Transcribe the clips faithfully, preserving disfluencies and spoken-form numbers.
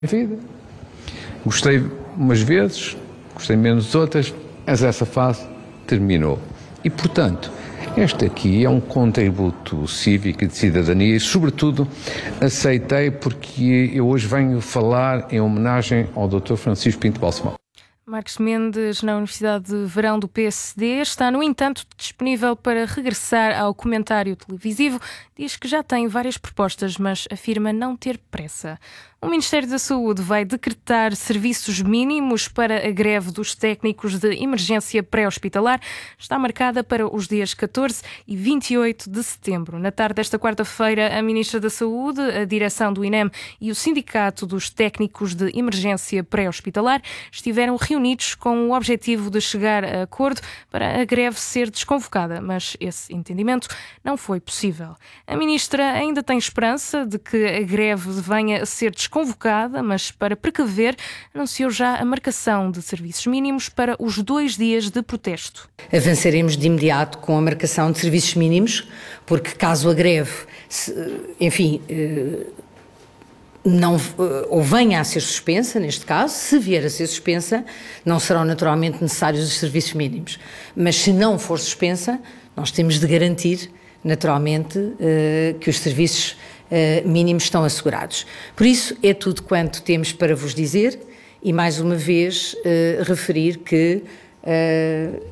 vida. Gostei umas vezes, gostei menos outras, mas essa fase terminou. E, portanto, este aqui é um contributo cívico e de cidadania e, sobretudo, aceitei porque eu hoje venho falar em homenagem ao doutor Francisco Pinto Balsemão. Marcos Mendes, na Universidade de Verão do P S D, está, no entanto, disponível para regressar ao comentário televisivo. Diz que já tem várias propostas, mas afirma não ter pressa. O Ministério da Saúde vai decretar serviços mínimos para a greve dos técnicos de emergência pré-hospitalar. Está marcada para os dias catorze e vinte e oito de setembro. Na tarde desta quarta-feira, a Ministra da Saúde, a direção do I N E M e o Sindicato dos Técnicos de Emergência Pré-Hospitalar estiveram reunidos com o objetivo de chegar a acordo para a greve ser desconvocada, mas esse entendimento não foi possível. A Ministra ainda tem esperança de que a greve venha a ser desconvocada, convocada, mas para precaver, anunciou já a marcação de serviços mínimos para os dois dias de protesto. Avançaremos de imediato com a marcação de serviços mínimos, porque caso a greve, enfim, não, ou venha a ser suspensa, neste caso, se vier a ser suspensa, não serão naturalmente necessários os serviços mínimos. Mas se não for suspensa, nós temos de garantir, naturalmente, que os serviços Uh, mínimos estão assegurados. Por isso, é tudo quanto temos para vos dizer e, mais uma vez, uh, referir que uh,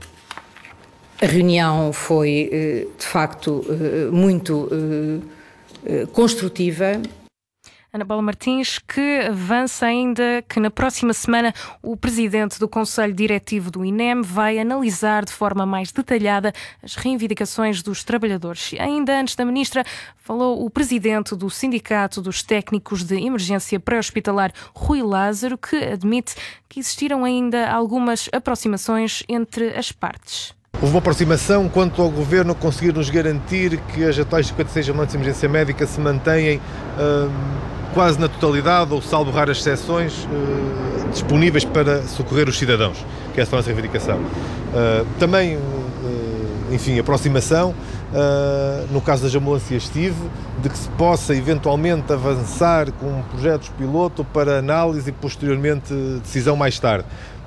a reunião foi, uh, de facto, uh, muito uh, uh, construtiva. Ana Paula Martins, que avança ainda que na próxima semana o presidente do Conselho Diretivo do I N E M vai analisar de forma mais detalhada as reivindicações dos trabalhadores. Ainda antes da ministra, falou o presidente do Sindicato dos Técnicos de Emergência Pré-Hospitalar, Rui Lázaro, que admite que existiram ainda algumas aproximações entre as partes. Houve uma aproximação quanto ao Governo conseguir nos garantir que as atuais cinquenta e seis ambulantes de emergência médica se mantêm hum, quase na totalidade, ou salvo raras exceções, hum, disponíveis para socorrer os cidadãos, que essa foi a nossa reivindicação. Uh, também, uh, enfim, aproximação, uh, no caso das ambulâncias T I V, de que se possa eventualmente avançar com projetos piloto para análise e posteriormente decisão mais tarde.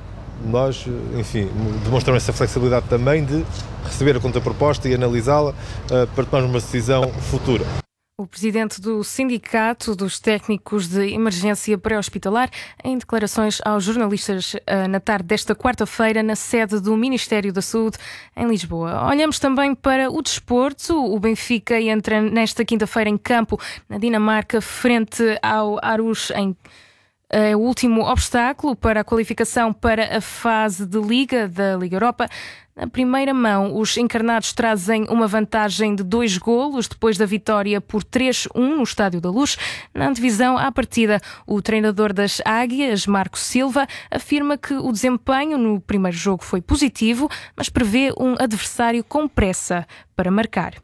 Nós, enfim, demonstramos essa flexibilidade também de receber a contraproposta e analisá-la uh, para tomarmos uma decisão futura. O presidente do Sindicato dos Técnicos de Emergência Pré-Hospitalar, em declarações aos jornalistas uh, na tarde desta quarta-feira, na sede do Ministério da Saúde, em Lisboa. Olhamos também para o desporto. O Benfica entra nesta quinta-feira em campo na Dinamarca, frente ao Aarhus, em É o último obstáculo para a qualificação para a fase de Liga da Liga Europa. Na primeira mão, os encarnados trazem uma vantagem de dois golos depois da vitória por três a um no Estádio da Luz. Na antevisão à partida, o treinador das Águias, Marco Silva, afirma que o desempenho no primeiro jogo foi positivo, mas prevê um adversário com pressa para marcar.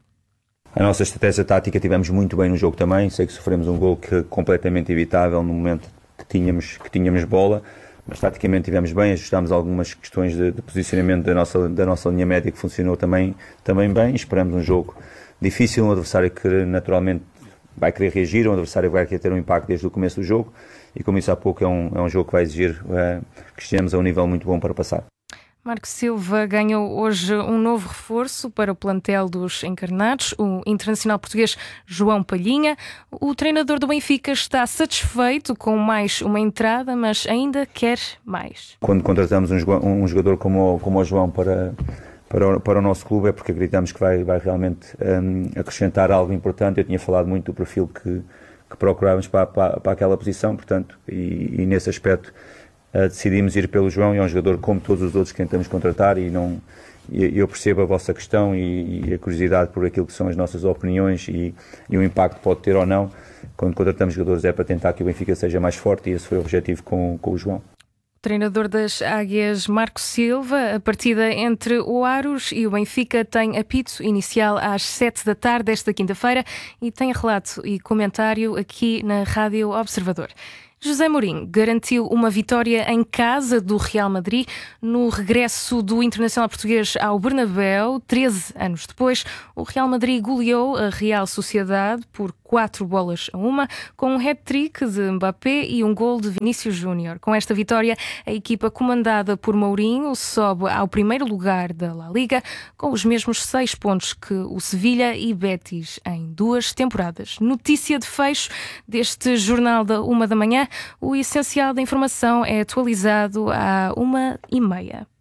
A nossa estratégia tática tivemos muito bem no jogo também. Sei que sofremos um gol que é completamente evitável no momento que tínhamos, que tínhamos bola, mas taticamente tivemos bem, ajustámos algumas questões de, de posicionamento da nossa, da nossa linha média que funcionou também, também bem. Esperamos um jogo difícil, um adversário que naturalmente vai querer reagir, um adversário que vai querer ter um impacto desde o começo do jogo e, como disse há pouco, é um, é um jogo que vai exigir uh, que estejamos a um nível muito bom para passar. Marco Silva ganhou hoje um novo reforço para o plantel dos encarnados, o internacional português João Palhinha. O treinador do Benfica está satisfeito com mais uma entrada, mas ainda quer mais. Quando contratamos um jogador como o, como o João para, para, o, para o nosso clube é porque acreditamos que vai, vai realmente um, acrescentar algo importante. Eu tinha falado muito do perfil que, que procurávamos para, para, para aquela posição, portanto, e, e nesse aspecto Uh, decidimos ir pelo João, e é um jogador como todos os outros que tentamos contratar, e, não, e eu percebo a vossa questão e, e a curiosidade por aquilo que são as nossas opiniões e, e o impacto que pode ter ou não. Quando contratamos jogadores é para tentar que o Benfica seja mais forte, e esse foi o objetivo com, com o João. Treinador das Águias, Marco Silva. A partida entre o Aarhus e o Benfica tem apito inicial às sete da tarde desta quinta-feira e tem relato e comentário aqui na Rádio Observador. José Mourinho garantiu uma vitória em casa do Real Madrid no regresso do internacional português ao Bernabéu. treze anos depois, o Real Madrid goleou a Real Sociedade por quatro bolas a uma, com um hat-trick de Mbappé e um gol de Vinícius Júnior. Com esta vitória, a equipa comandada por Mourinho sobe ao primeiro lugar da La Liga, com os mesmos seis pontos que o Sevilha e Betis em duas temporadas. Notícia de fecho deste jornal da uma da manhã. O essencial da informação é atualizado à uma e meia.